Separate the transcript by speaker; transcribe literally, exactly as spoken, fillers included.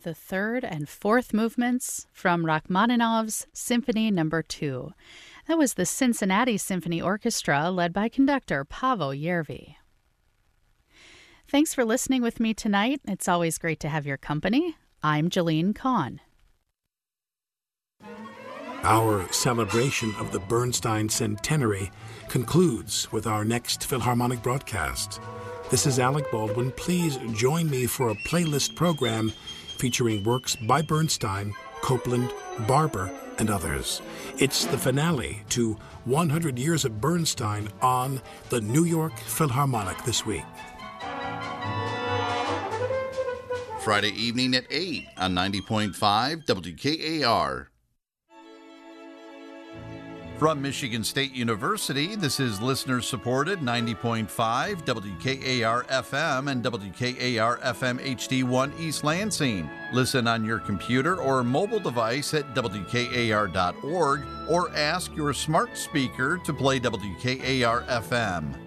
Speaker 1: the third and fourth movements from Rachmaninoff's Symphony Number two. That was the Cincinnati Symphony Orchestra, led by conductor Paavo Järvi. Thanks for listening with me tonight. It's always great to have your company. I'm Jolene Kahn.
Speaker 2: Our celebration of the Bernstein Centenary concludes with our next Philharmonic broadcast. This is Alec Baldwin. Please join me for a playlist program featuring works by Bernstein, Copland, Barber, and others. It's the finale to one hundred Years of Bernstein on the New York Philharmonic this week.
Speaker 3: Friday evening at eight on ninety point five W K A R. From Michigan State University, this is listener-supported ninety point five W K A R F M and W K A R F M H D one East Lansing. Listen on your computer or mobile device at W K A R dot org or ask your smart speaker to play W K A R F M.